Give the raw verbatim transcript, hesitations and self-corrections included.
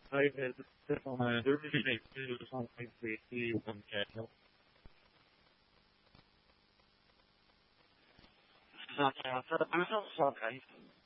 Hi, uh, this is Stefan. Uh, there really makes two something to see one channel. Okay, so I'm so sorry.